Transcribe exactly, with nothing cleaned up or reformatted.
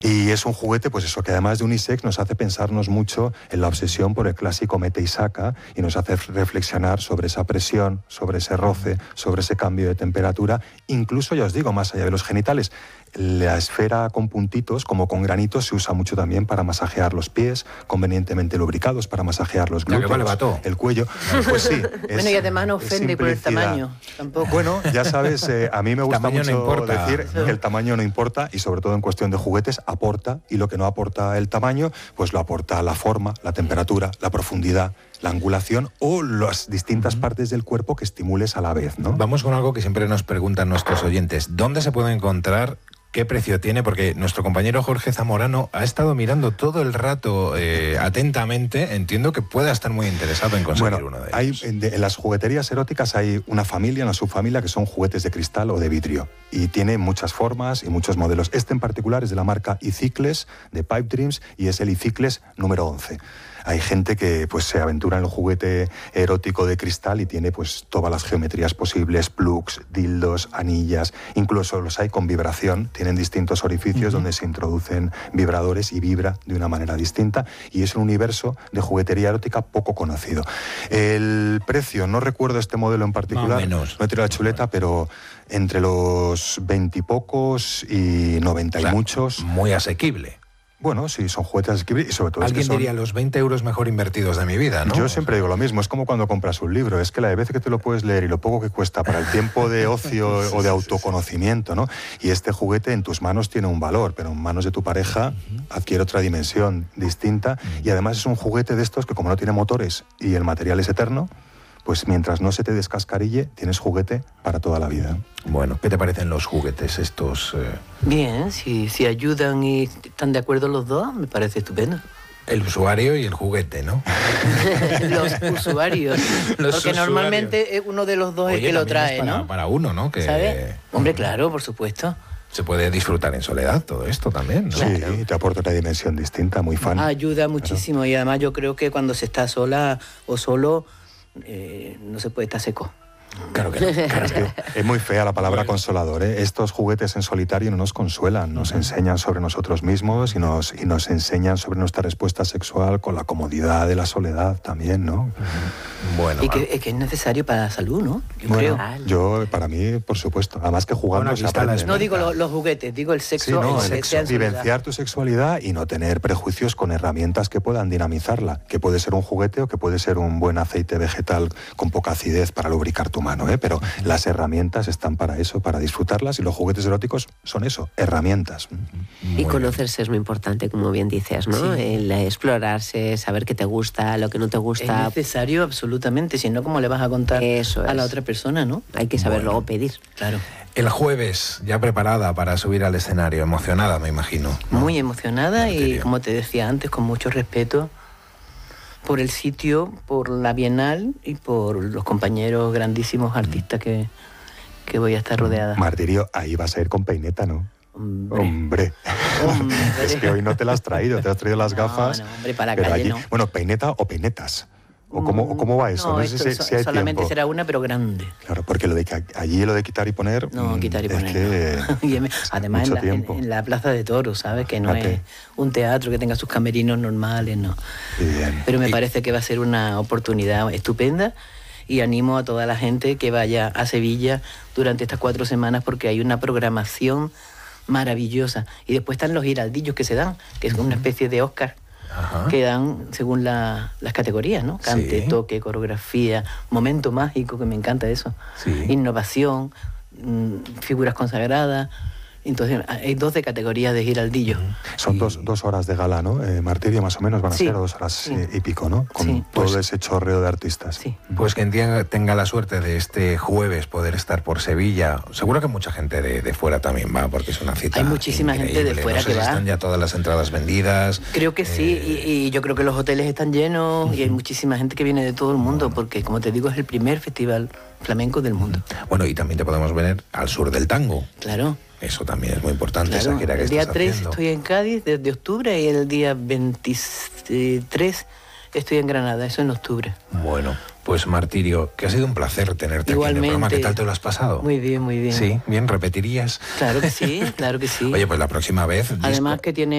Y es un juguete, pues eso, que además de unisex nos hace pensarnos mucho en la obsesión por el clásico mete y saca y nos hace reflexionar sobre esa presión, sobre ese roce, sobre ese cambio de temperatura, incluso, ya os digo, más allá de los genitales. La esfera con puntitos, como con granitos, se usa mucho también para masajear los pies, convenientemente lubricados, para masajear los glúteos, el cuello. Pues sí. Es, bueno, y además no ofende por el tamaño, tampoco. Bueno, ya sabes, eh, a mí me gusta mucho no decir que el tamaño no importa, y sobre todo en cuestión de juguetes aporta, y lo que no aporta el tamaño, pues lo aporta la forma, la temperatura, la profundidad, la angulación o las distintas partes del cuerpo que estimules a la vez, ¿no? Vamos con algo que siempre nos preguntan nuestros oyentes. ¿Dónde se puede encontrar? ¿Qué precio tiene? Porque nuestro compañero Jorge Zamorano ha estado mirando todo el rato eh, atentamente. Entiendo que pueda estar muy interesado en conseguir bueno, uno de ellos. Hay, en, de, en las jugueterías eróticas hay una familia, una subfamilia, que son juguetes de cristal o de vidrio. Y tiene muchas formas y muchos modelos. Este en particular es de la marca iCicles, de Pipe Dreams, y es el iCicles número once. Hay gente que pues se aventura en el juguete erótico de cristal y tiene pues todas las geometrías posibles, plugs, dildos, anillas, incluso los hay con vibración, tienen distintos orificios uh-huh. donde se introducen vibradores y vibra de una manera distinta, y es un universo de juguetería erótica poco conocido. El precio, no recuerdo este modelo en particular, menos. no he tirado la chuleta, pero entre los veintipocos y noventa y o sea, muchos. Muy asequible. Bueno, sí, son juguetes asequibles y sobre todo... Alguien es que son... diría los veinte euros mejor invertidos de mi vida, ¿no? Yo siempre digo lo mismo, es como cuando compras un libro, es que la de veces que te lo puedes leer y lo poco que cuesta para el tiempo de ocio sí, o de autoconocimiento, ¿no? Y este juguete en tus manos tiene un valor, pero en manos de tu pareja adquiere otra dimensión distinta, y además es un juguete de estos que, como no tiene motores y el material es eterno, pues mientras no se te descascarille, tienes juguete para toda la vida. Bueno, ¿qué te parecen los juguetes estos? Eh... Bien, si, si ayudan y están de acuerdo los dos, me parece estupendo. El usuario y el juguete, ¿no? Los usuarios. Los Porque usuarios. Normalmente uno de los dos Oye, es que lo trae, es para, ¿no? Para uno, ¿no? Que... ¿Sabes? Hombre, claro, por supuesto. Se puede disfrutar en soledad todo esto también, ¿no? Sí, claro. Te aporta una dimensión distinta, muy fan. Ayuda muchísimo, claro. Y además yo creo que cuando se está sola o solo, eh, no se puede estar seco. Claro que no. Claro es, que es muy fea la palabra consolador, ¿eh? Estos juguetes en solitario no nos consuelan, nos enseñan sobre nosotros mismos y nos, y nos enseñan sobre nuestra respuesta sexual con la comodidad de la soledad también, ¿no? Bueno. Y que, que es necesario para la salud, ¿no? Yo bueno, creo. Yo, para mí, por supuesto. Además que jugando bueno, se aprende. No digo lo, los juguetes, digo el sexo. Sí, no, el el sexo vivenciar tu sexualidad y no tener prejuicios con herramientas que puedan dinamizarla, que puede ser un juguete o que puede ser un buen aceite vegetal con poca acidez para lubricar tu mano, ¿eh? Pero las herramientas están para eso, para disfrutarlas, y los juguetes eróticos son eso, herramientas. Muy y conocerse bien. Es muy importante, como bien dices, ¿no? Sí. El explorarse, saber qué te gusta, lo que no te gusta. Es necesario, absolutamente, si no, ¿cómo le vas a contar eso a es. la otra persona, no? Hay que saber bueno. luego pedir. Claro. El jueves, ya preparada para subir al escenario, emocionada, me imagino, ¿no? Muy emocionada y, como te decía antes, con mucho respeto por el sitio, por la Bienal y por los compañeros grandísimos artistas que, que voy a estar rodeada. Martirio, ahí vas a ir con peineta, ¿no? Hombre. Hombre. Hombre. Es que hoy no te las has traído, te has traído las no, gafas. No, hombre, para pero calle allí, no. Bueno, peineta o peinetas. ¿O cómo, o cómo va eso? No, No esto sé si, so, si hay solamente tiempo. será una, pero grande. Claro, porque lo de que allí lo de quitar y poner... No, quitar y es poner. Que no. Además, en la, en, en la Plaza de Toros, ¿sabes? Que no Fíjate. Es un teatro que tenga sus camerinos normales, no. Bien. Pero me y... parece que va a ser una oportunidad estupenda, y animo a toda la gente que vaya a Sevilla durante estas cuatro semanas, porque hay una programación maravillosa. Y después están los giraldillos que se dan, que es una especie de Oscar. Ajá. Que dan según la, las categorías, ¿no? Cante, sí. toque, coreografía, momento mágico, que me encanta eso. Sí. Innovación, mmm, figuras consagradas. Entonces, hay doce categorías de giraldillo. Son dos, dos horas de gala, ¿no? Eh, Martirio, más o menos, van a sí, ser dos horas sí. eh, y pico, ¿no? Con sí. todo pues, ese chorreo de artistas. Sí. Pues quien tenga, tenga la suerte de este jueves poder estar por Sevilla, seguro que mucha gente de, de fuera también va, porque es una cita Hay muchísima increíble. gente de fuera no sé que si va. Están ya todas las entradas vendidas. Creo que eh... sí, y, y yo creo que los hoteles están llenos, uh-huh. y hay muchísima gente que viene de todo el mundo, bueno. porque, como te digo, es el primer festival flamenco del mundo. Bueno, y también te podemos ver al sur del tango. Claro. Eso también es muy importante, claro, esa gira que el día estás tres haciendo. Estoy en Cádiz desde octubre, y el día veintitrés estoy en Granada, eso en octubre. Bueno, pues Martirio, que ha sido un placer tenerte Igualmente. aquí en el programa. ¿Qué tal te lo has pasado? Muy bien, muy bien. Sí, bien, ¿repetirías? Claro que sí, claro que sí. Oye, pues la próxima vez... Además que tiene